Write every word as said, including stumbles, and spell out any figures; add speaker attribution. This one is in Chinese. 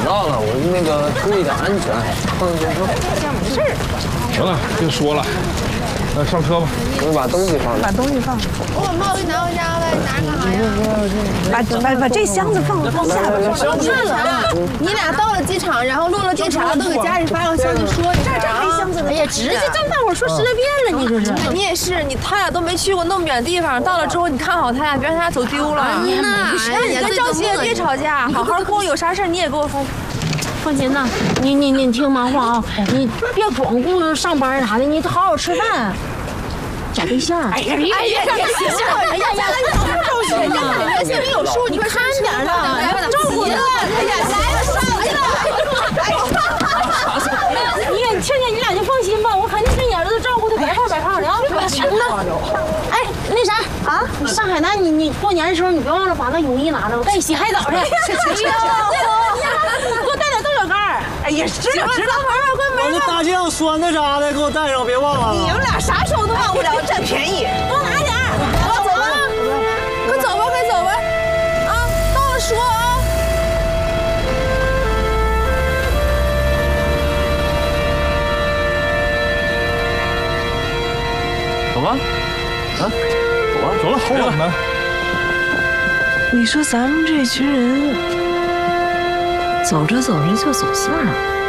Speaker 1: 到了，我那个注意点安全。放松放松。
Speaker 2: 没事。
Speaker 3: 行了，别说了，那上车吧。
Speaker 1: 我把东西放。
Speaker 2: 把东西放。
Speaker 4: 我把帽子拿回家呗，拿干啥呀？
Speaker 2: 把把把这箱子放放下边。
Speaker 4: 算了，你俩到了机场，然后录了电查，都给家里发个消息说这
Speaker 2: 这还箱子呢。哎呀，直接让大伙说十来遍了，你这是。
Speaker 4: 你也是，你他俩都没去过那么远的地方，到了之后你看好他俩，别让他俩走丢了。
Speaker 2: 那
Speaker 4: 你跟赵熙也别吵架，好好过，有啥事你也给我说。
Speaker 5: 放心呐，你你你听妈话啊，你别光顾着上班啥的，你好好吃饭，找对象。
Speaker 4: 哎呀，哎呀，行了，哎呀呀，你不着急，人家心里有数，你快看点呢，照顾他。哎呀，来了，上去了。
Speaker 5: 你你听见你俩就放心吧，我看你这眼子照顾的白胖白胖的啊。行了，哎，那啥啊，你上海南，你你过年的时候你别忘了把那泳衣拿着，我带你洗海澡去。哎呦，给我带点豆角干儿。
Speaker 2: 哎呀，知道知道，快快
Speaker 6: 把那大酱酸的啥的给我带上，别忘了。
Speaker 4: 你们俩啥时候都忘不了占便宜，
Speaker 5: 多拿点儿。
Speaker 4: 走吧，快走吧，快走吧，啊，到了说啊。
Speaker 1: 走吧，啊，走吧，
Speaker 3: 走了，好冷呢。
Speaker 2: 你说咱们这群人走着走着就走散了。